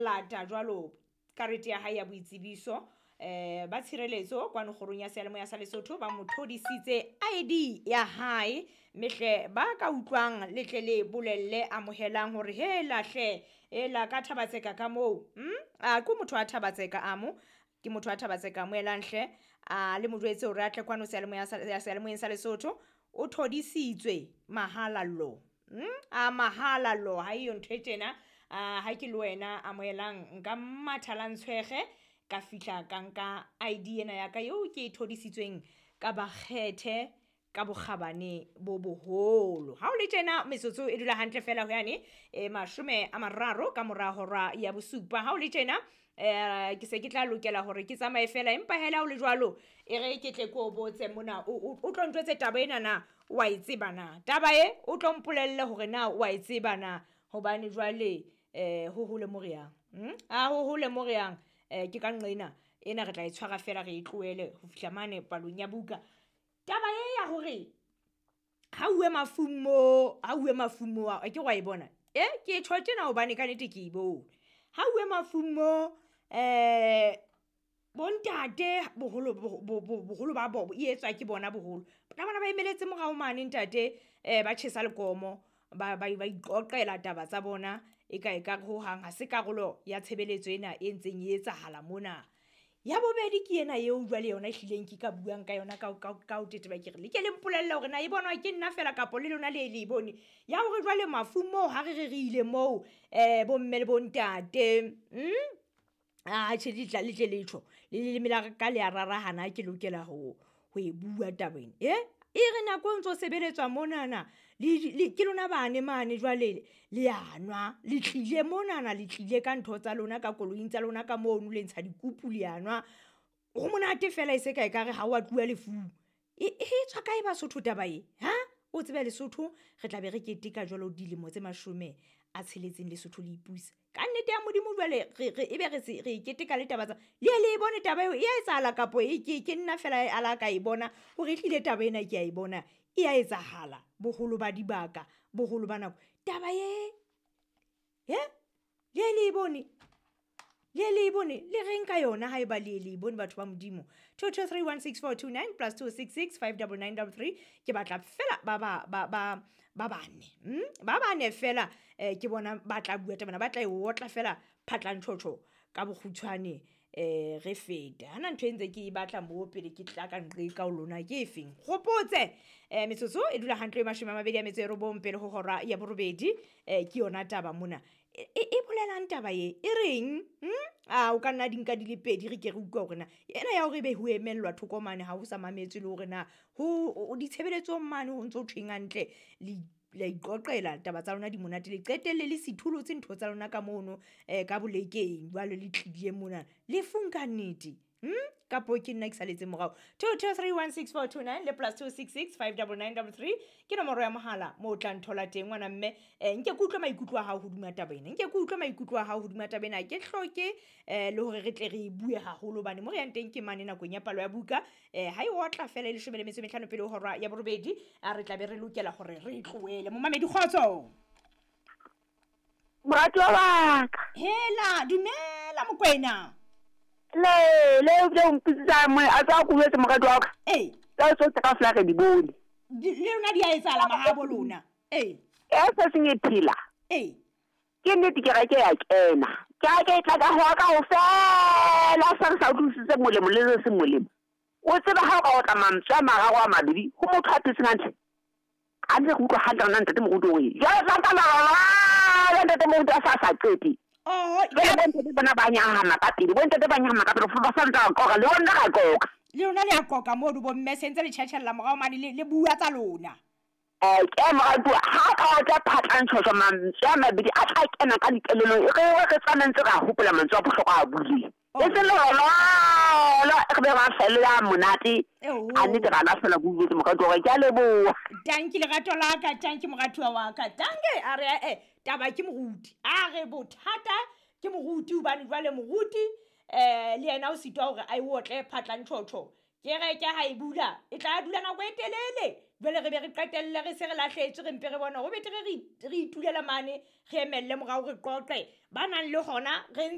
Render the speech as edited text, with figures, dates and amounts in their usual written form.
lata jwalo karete ya hae ya boitsebiso ba tshireletso kwano kgorong ya Seyalemoya sa Lesotho ba mo thodisitse ID ya hae mehle ba ka utlwang letle le bolelle amohelang hore he lahle ela ka Thabatseka ka mo ku motho a Thabatseka amo ke motho a Thabatseka mo elanhle le mojwetse hore atle kwano Seyalemoya sa Lesotho o thodisitswe mahala lo mahala lo ha iyo ntho tjena ha ke le wena amohelang nka mathalang tshwege ka fihla ka nka ID ena ya ka eo ke thodisitsweng ka bakgethe ka bokgabane bo boholo ha o le tjena metsotso e dula hantle fela ho yane 30 ka mora hora ya bosupa ha o le tjena ke se ke tla lokela hore ke tsamaye fela empa hela o le jwalo e re ke tle ko botse mona o tlo ntwetse taba ena na wa itseba na taba e o tlo mpolelle hore na wa itseba na hobane jwale ho hole moriang ho hole moriang ke ka nqena ena re tla e tshwara fela re e tloele ho fihla mane palong ya buka taba e ya hore ha uwe mafumo ke wa e bona ke tshwatse na hobane ka nete ke ibone ha uwe mafumo bontate boholo ba bobo e etswa ke bona boholo bana ba emeletse morao mane ntate ba tjhesa lekomo ba iqoqela taba tsa bona e ka ho hang ha se karolo ya tshebeletso ena e ntseng e etsahala mona ya bobedi ke ena eo jwale yona hlileng ke ka buang ka yona ka o teteba ke re le ke le mpolella hore na e bonwa ke nna fela kapo le lona le bone ya hore jwale mafumo ha re ile moo bo mme le bontate tsheditla le tle letho le mela ka le ararahana ke lokela ho e bua tabeng e re nako ntso sebeletswa monana ke lona bane mane jwale le yanwa le tlile monana le tlile ka ntho tsa lona ka koloing tsa lona ka mono le ntsha dikupu le yanwa go monate fela e se ka e kare ha wa tluwa lefu e tswa kae Basotho taba e o tsebe Lesotho re tla be re keteka jwalo dilemo tse 10 a tsheletseng Lesotho le ipusa ka nnete ya modimo jwale ebe re keteka le taba tsa le bone taba eo e etsahala kapo ke nna fela ala ka e bona hore hlile taba ena ke a e bona e a etsahala boholo ba dibaka boholo ba nako taba le bone le reng ka yona ha e ba le bone batho ba modimo 22316429 +266 59933 ke batla fela ba bane fela ke bona ba tla bua tabana ba tla e otla fela phatlantshotho ka bogutshwane re fete hana ntho entse ke batla mo pele ke tla ka nqe ka lona ke efeng gopotse metsotso e dula hantle 29 pele ho hora ya borobedi ke yona taba mona e bolelang taba e reng o ka nna dinka di le pedi re ke re utlwa hore na ena ya hore be ho emellwa thokomane ha ho sa mametse le hore na ho ditshebeletso mane ho ntso thwengantle la iqoqela taba tsa lona di monate le qetelle le sithulotse ntho tsa lona ka mono ka bolekeng jwale le tlile mona le funka nnete kapo ke nna ke saletse morao 22316429 le +266 59933 ke nomoro ya mohala mo tla nthola teng ngwana mme nke ke utlwa maikutlo a hao hodima taba ena ke hloke le hore re tle re bue haholo bane mo re yang teng ke mane nakong ya palo ya buka ha e otla fela e 15 pele hora ya borobedi re tla be re lokela hore re tloele mo mamedi khotso Mratwa baka hela dumela mokwena le mpitsa mo a tsa go wetse mogadi wa ka tsa so tsa ka flaga di bone le rona di a etsala mahabo lona se sengethila ke nnete ke ga ke ya kena ke tla ka ho ka ho fela sa sa utlwisitse molemo le se molemo o tseba ha ka o tla mamtswa magago a mabedi go motho a tsengantse a ntse go utlwa hantle nna ntate mo go tloe ja sa ka la ntate mo go sa tseti ya bona ba nyahama ka pele bo ntate ba nyahama ka pele ba sa ntse ka le ona ga koka le rona le a koka mo do bo mme sentse le tshashalla mogao mane le bua tsa lona ke mogadi ha ka tla phatlantshwa mamtswa mabedi a tla kena ka dikelelo re tsanetse ga hopola mantswa a bohlokwa a bule e se le la re ba fela ya monate a nnete ga na fela go butse mogadi wa ke a leboa tanki le gato la ka tanki mogadi wa ka tanke a re taba ke moruti a re bothata ke moruti u bane jwale moruti le yena o sitwa hore a e otle phatlantshotho ke re ke ha e bula e tla dula nako e telele jwale re be re qetelle re se re lahletse re mpe re bona ho betere re itulela mane re emelle morao re qoqe ba nang le hona re